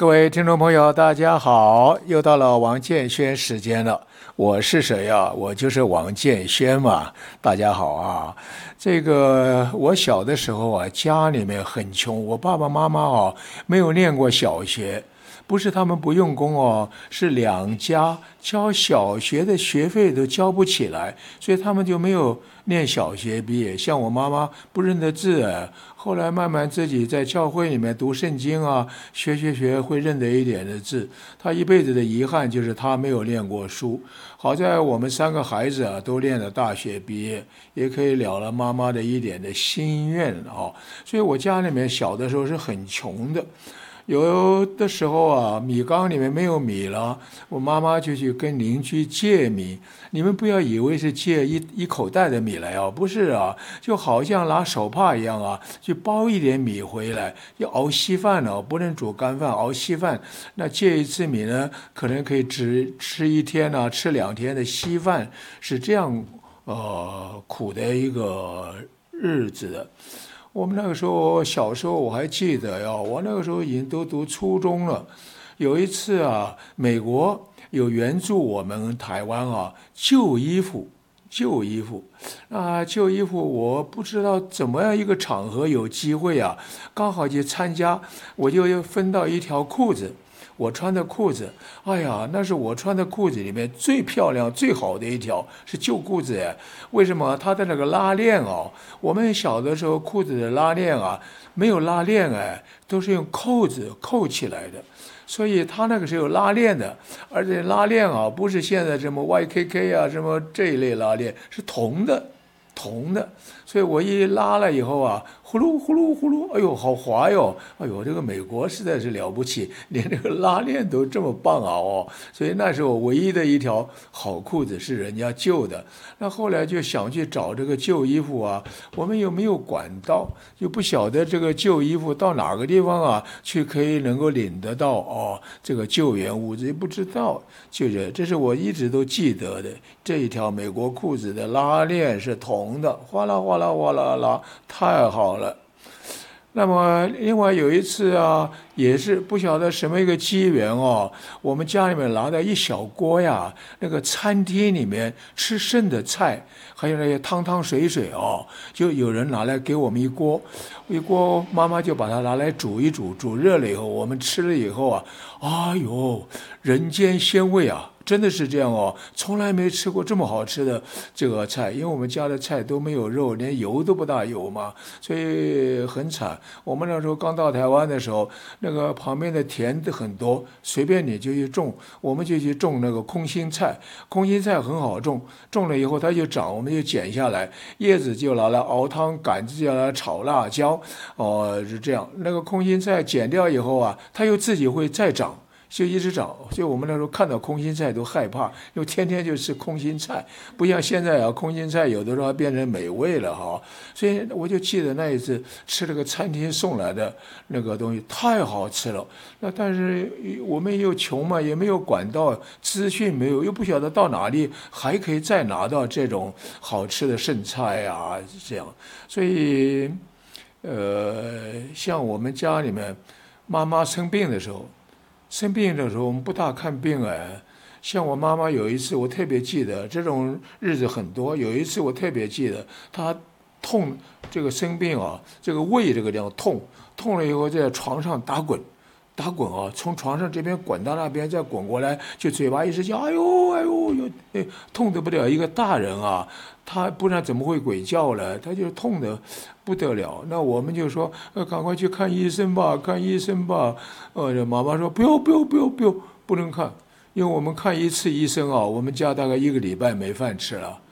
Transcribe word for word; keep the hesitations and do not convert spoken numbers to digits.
各位听众朋友，大家好，又到了王建轩时间了。我是谁啊？我就是王建轩嘛。大家好啊。这个我小的时候啊，家里面很穷，我爸爸妈妈啊没有念过小学。不是他们不用功哦，是两家交小学的学费都交不起来，所以他们就没有念小学毕业。像我妈妈不认得字，后来慢慢自己在教会里面读圣经啊，学学学会认得一点的字。她一辈子的遗憾就是她没有念过书。好在我们三个孩子啊都念了大学毕业，也可以了了妈妈的一点的心愿啊。所以我家里面小的时候是很穷的。有的时候啊，米缸里面没有米了，我妈妈就去跟邻居借米。你们不要以为是借一一口袋的米来啊，不是啊，就好像拿手帕一样啊，去包一点米回来，要熬稀饭了，不能煮干饭，熬稀饭。那借一次米呢，可能可以只吃一天啊，吃两天的稀饭，是这样呃苦的一个日子的。我们那个时候小时候我还记得呀，我那个时候已经都读初中了。有一次啊，美国有援助我们台湾啊旧衣服，旧衣服啊旧衣服，我不知道怎么样一个场合有机会啊，刚好去参加，我就要分到一条裤子。我穿的裤子，哎呀，那是我穿的裤子里面最漂亮、最好的一条，是旧裤子哎。为什么？它的那个拉链哦，我们小的时候裤子的拉链啊，没有拉链哎，都是用扣子扣起来的，所以它那个是有拉链的，而且拉链啊，不是现在什么 Y K K 啊，什么这一类拉链，是铜的。铜的，所以我一拉了以后啊，呼噜呼噜呼噜，哎呦，好滑哟！哎呦，这个美国实在是了不起，连这个拉链都这么棒啊！哦，所以那是我唯一的一条好裤子，是人家旧的。那后来就想去找这个旧衣服啊，我们又没有管道，又不晓得这个旧衣服到哪个地方啊去可以能够领得到哦，这个救援物资不知道，就是这是我一直都记得的这一条美国裤子的拉链是铜。的哗啦哗啦哗啦啦，太好了。那么另外有一次啊，也是不晓得什么一个机缘哦，我们家里面拿了一小锅呀，那个餐厅里面吃剩的菜，还有那些汤汤水水哦，就有人拿来给我们一锅，一锅妈妈就把它拿来煮一煮，煮热了以后，我们吃了以后啊，哎呦，人间鲜味啊！真的是这样哦，从来没吃过这么好吃的这个菜，因为我们家的菜都没有肉，连油都不大有嘛，所以很惨。我们那时候刚到台湾的时候，那个旁边的田的很多，随便你就去种，我们就去种那个空心菜，空心菜很好种，种了以后它就长，我们就剪下来，叶子就拿来熬汤，杆子就拿来炒辣椒，哦，是这样。那个空心菜剪掉以后啊，它又自己会再长。就一直长，所以我们那时候看到空心菜都害怕，因为天天就吃空心菜，不像现在啊，空心菜有的时候变成美味了哈。所以我就记得那一次吃了个餐厅送来的那个东西，太好吃了。那但是我们又穷嘛，也没有管道，资讯没有，又不晓得到哪里还可以再拿到这种好吃的剩菜啊，这样。所以，呃，像我们家里面妈妈生病的时候。生病的时候我们不大看病哎，像我妈妈有一次我特别记得，这种日子很多。有一次我特别记得，她痛，这个生病啊，这个胃这个地方痛，痛了以后在床上打滚，打滚啊，从床上这边滚到那边，再滚过来，就嘴巴一直叫，哎呦哎呦呦，哎，痛得不得了。一个大人啊，他不然怎么会鬼叫了？他就痛得不得了。那我们就说，呃，赶快去看医生吧，看医生吧。呃，妈妈说不要不要不要不要，不能看，因为我们看一次医生啊，我们家大概一个礼拜没饭吃了。